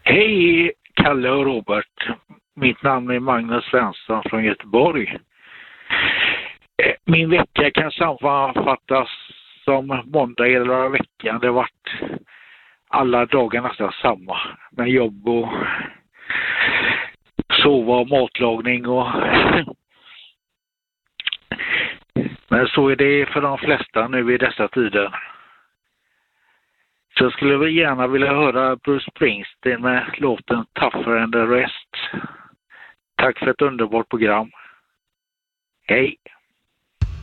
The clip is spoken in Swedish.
Hej Kalle och Robert. Mitt namn är Magnus Svensson från Göteborg. Min vecka kan sammanfattas som måndag hela veckan. Det har varit alla dagar nästan samma. Med jobb och sova och matlagning och men så är det för de flesta nu i dessa tider. Så jag skulle väl gärna vilja höra Bruce Springsteen med låten Tougher than the Rest. Tack för ett underbart program. Hej!